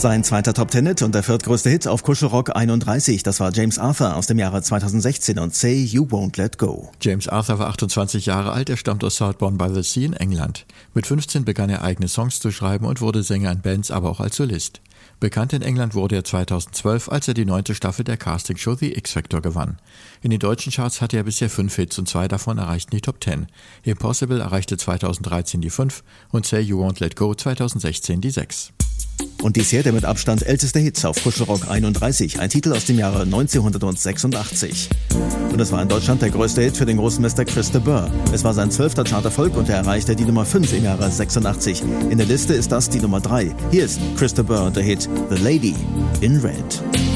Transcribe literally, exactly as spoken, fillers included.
Sein zweiter Top-Ten-Hit und der viertgrößte Hit auf Kuschelrock einunddreißig, das war James Arthur aus dem Jahre zweitausendsechzehn und Say You Won't Let Go. James Arthur war achtundzwanzig Jahre alt, er stammt aus Southbourne-by-the-Sea in England. Mit fünfzehn begann er eigene Songs zu schreiben und wurde Sänger in Bands, aber auch als Solist. Bekannt in England wurde er zweitausendzwölf, als er die neunte Staffel der Castingshow The X-Factor gewann. In den deutschen Charts hatte er bisher fünf Hits und zwei davon erreichten die Top Ten. Impossible erreichte zweitausenddreizehn die fünf und Say You Won't Let Go zweitausendsechzehn die sechs. Und dies hier der mit Abstand älteste Hit auf Kuschelrock einunddreißig, ein Titel aus dem Jahre neunzehnhundertsechsundachtzig. Und es war in Deutschland der größte Hit für den großen Mister Chris de Burgh. Es war sein zwölfter Charterfolg und er erreichte die Nummer fünf im Jahre sechsundachtzig. In der Liste ist das die Nummer drei. Hier ist Chris de Burgh und der Hit The Lady in Red.